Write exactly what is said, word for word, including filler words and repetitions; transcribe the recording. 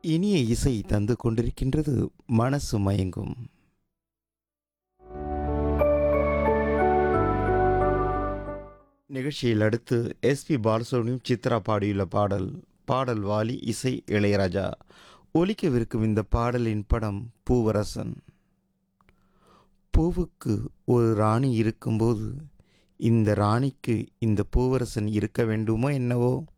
இனிய இசை தந்து கொண்டிருக்கின்றது மனசு மயங்கும். நிகழ்ச்சியில் அடுத்து எஸ்பி பாலசுப்ரமணியம் சித்ரா பாடியுள்ள பாடல். பாடல் வாலி, இசை இளையராஜா. ஒலிக்கவிருக்கும் இந்த பாடலின் படம் பூவரசன். பூவுக்கு ஒரு ராணி இருக்கும்போது இந்த ராணிக்கு இந்த பூவரசன் இருக்க வேண்டுமோ என்னவோ.